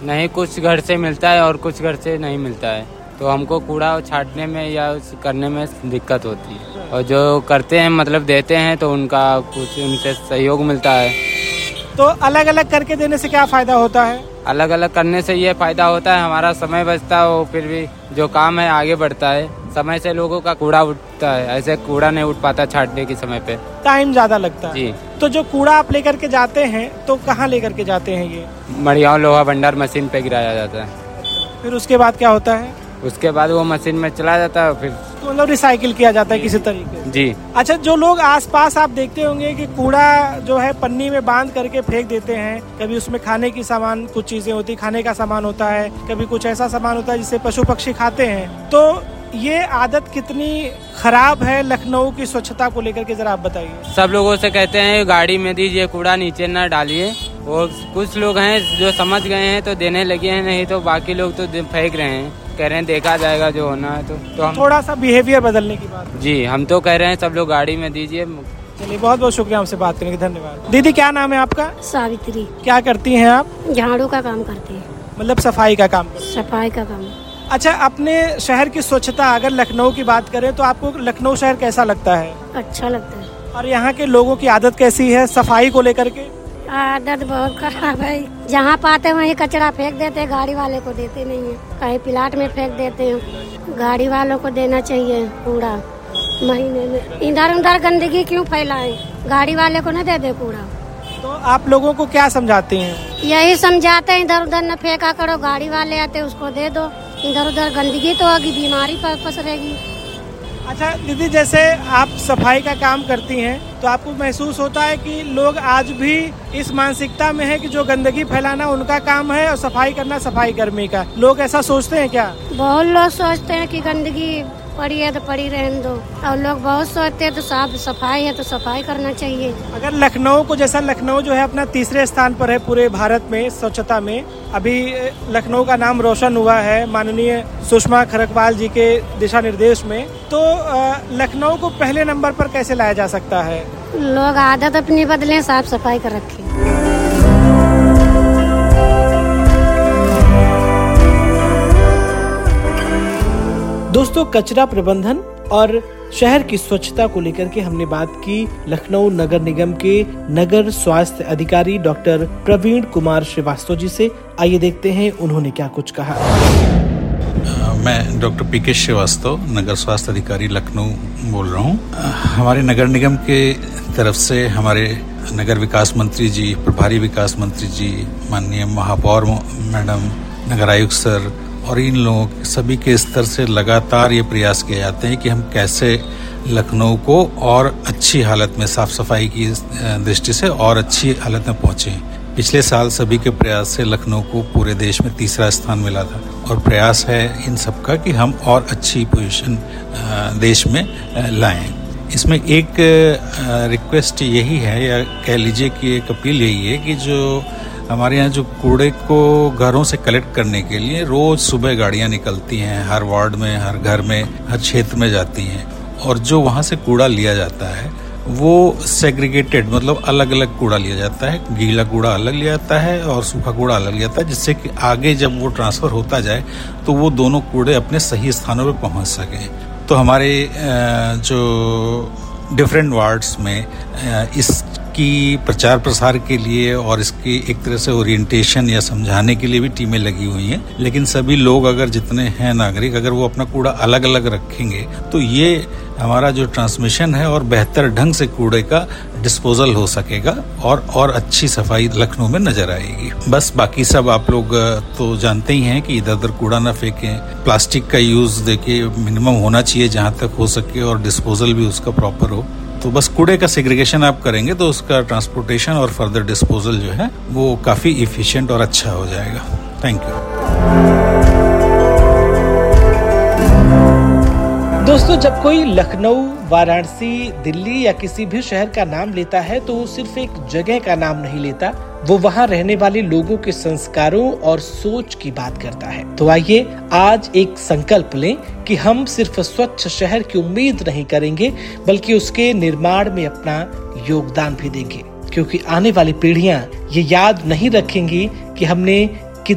नहीं, कुछ घर से मिलता है और कुछ घर से नहीं मिलता है, तो हमको कूड़ा छांटने में या करने में दिक्कत होती है। और जो करते हैं मतलब देते हैं तो उनका कुछ उनसे सहयोग मिलता है। तो अलग अलग करके देने से क्या फायदा होता है? अलग अलग करने से ये फायदा होता है, हमारा समय बचता है और फिर भी जो काम है आगे बढ़ता है। समय से लोगों का कूड़ा उठता है, ऐसे कूड़ा नहीं उठ पाता छांटने के समय पे, टाइम ज्यादा लगता है जी। तो जो कूड़ा आप लेकर के जाते हैं तो कहाँ लेकर के जाते हैं? ये मड़ियाव लोहा भंडार मशीन पे गिराया जाता है। फिर उसके बाद क्या होता है? उसके बाद वो मशीन में चला जाता है, फिर तो मतलब रिसाइकिल किया जाता है किसी तरीके से। जी। अच्छा, जो लोग आसपास आप देखते होंगे कि कूड़ा जो है पन्नी में बांध करके फेंक देते हैं, कभी उसमें खाने की सामान, कुछ चीजें होती, खाने का सामान होता है, कभी कुछ ऐसा सामान होता है जिसे पशु पक्षी खाते हैं, तो ये आदत कितनी खराब है लखनऊ की स्वच्छता को लेकर के, जरा आप बताइए। सब लोगों से कहते हैं गाड़ी में दीजिए कूड़ा, नीचे ना डालिए। वो कुछ लोग हैं जो समझ गए हैं तो देने लगे हैं, नहीं तो बाकी लोग तो फेंक रहे हैं, कह रहे हैं देखा जाएगा जो होना है। तो हम थोड़ा सा बिहेवियर बदलने की बात। जी, हम तो कह रहे हैं सब लोग गाड़ी में दीजिए। चलिए, बहुत बहुत शुक्रिया हमसे बात करने के, धन्यवाद। दीदी, क्या नाम है आपका? सावित्री। क्या करती हैं आप? झाड़ू का काम करती है। मतलब सफाई का काम? सफाई का काम। अच्छा, अपने शहर की स्वच्छता अगर लखनऊ की बात करें तो आपको लखनऊ शहर कैसा लगता है? अच्छा लगता है। और यहाँ के लोगों की आदत कैसी है सफाई को लेकर के? आदत बहुत खराब है, जहाँ पाते वहीं कचरा फेंक देते हैं, गाड़ी वाले को देते नहीं है, कहीं प्लाट में फेंक देते हैं। गाड़ी वालों को देना चाहिए कूड़ा महीने में। इधर उधर गंदगी क्यों फैलाए, गाड़ी वाले को न दे दे कूड़ा। तो आप लोगों को क्या समझाते हैं? यही समझाते हैं, इधर उधर न फेंका करो, गाड़ी वाले आते उसको दे दो, इधर उधर गंदगी तो होगी, बीमारी पसरेगी। अच्छा दीदी, जैसे आप सफाई का काम करती हैं तो आपको महसूस होता है कि लोग आज भी इस मानसिकता में है कि जो गंदगी फैलाना उनका काम है और सफाई करना सफाई कर्मी का? लोग ऐसा सोचते हैं क्या? बहुत लोग सोचते हैं कि गंदगी पड़ी है तो पड़ी रहने दो, और लोग बहुत सोचते हैं तो साफ सफाई है तो सफाई करना चाहिए। अगर लखनऊ को, जैसा लखनऊ जो है अपना तीसरे स्थान पर है पूरे भारत में स्वच्छता में, अभी लखनऊ का नाम रोशन हुआ है माननीय सुषमा खरकवाल जी के दिशा निर्देश में, तो लखनऊ को पहले नंबर पर कैसे लाया जा सकता है? लोग आदत अपनी बदलें, साफ सफाई कर रखें। दोस्तों, कचरा प्रबंधन और शहर की स्वच्छता को लेकर के हमने बात की लखनऊ नगर निगम के नगर स्वास्थ्य अधिकारी डॉक्टर प्रवीण कुमार श्रीवास्तव जी से। आइए देखते हैं उन्होंने क्या कुछ कहा। मैं डॉक्टर पीके श्रीवास्तव, नगर स्वास्थ्य अधिकारी लखनऊ बोल रहा हूँ। हमारे नगर निगम के तरफ से हमारे नगर विकास मंत्री जी, प्रभारी विकास मंत्री जी, माननीय महापौर मैडम, नगर आयुक्त सर और इन लोगों सभी के स्तर से लगातार ये प्रयास किए जाते हैं कि हम कैसे लखनऊ को और अच्छी हालत में, साफ सफाई की दृष्टि से और अच्छी हालत में पहुंचे। पिछले साल सभी के प्रयास से लखनऊ को पूरे देश में तीसरा स्थान मिला था और प्रयास है इन सबका कि हम और अच्छी पोजीशन देश में लाएं। इसमें एक रिक्वेस्ट यही है, या कह लीजिए कि एक अपील यही है कि जो हमारे यहाँ जो कूड़े को घरों से कलेक्ट करने के लिए रोज सुबह गाड़ियाँ निकलती हैं, हर वार्ड में, हर घर में, हर क्षेत्र में जाती हैं, और जो वहाँ से कूड़ा लिया जाता है वो सेग्रीगेटेड, मतलब अलग अलग कूड़ा लिया जाता है। गीला कूड़ा अलग लिया जाता है और सूखा कूड़ा अलग लिया जाता है, जिससे कि आगे जब वो ट्रांसफर होता जाए तो वो दोनों कूड़े अपने सही स्थानों पर पहुँच सकें। तो हमारे जो डिफरेंट वार्ड्स में इसकी प्रचार प्रसार के लिए और इसकी एक तरह से ओरिएंटेशन या समझाने के लिए भी टीमें लगी हुई हैं। लेकिन सभी लोग, अगर जितने हैं नागरिक, अगर वो अपना कूड़ा अलग अलग रखेंगे तो ये हमारा जो ट्रांसमिशन है और बेहतर ढंग से कूड़े का डिस्पोजल हो सकेगा और अच्छी सफाई लखनऊ में नजर आएगी। बस बाकी सब आप लोग तो जानते ही हैं कि इधर उधर कूड़ा ना फेंकें, प्लास्टिक का यूज देखिए मिनिमम होना चाहिए जहाँ तक हो सके, और डिस्पोजल भी उसका प्रॉपर हो। तो बस कूड़े का सेग्रीगेशन आप करेंगे तो उसका ट्रांसपोर्टेशन और फर्दर डिस्पोजल जो है वो काफी इफिशिएंट और अच्छा हो जाएगा। Thank you. दोस्तों, जब कोई लखनऊ, वाराणसी, दिल्ली या किसी भी शहर का नाम लेता है तो वो सिर्फ एक जगह का नाम नहीं लेता, वो वहाँ रहने वाले लोगों के संस्कारों और सोच की बात करता है। तो आइए आज एक संकल्प लें कि हम सिर्फ स्वच्छ शहर की उम्मीद नहीं करेंगे बल्कि उसके निर्माण में अपना योगदान भी देंगे, क्योंकि आने वाली पीढ़ियां ये याद नहीं रखेंगी कि हमने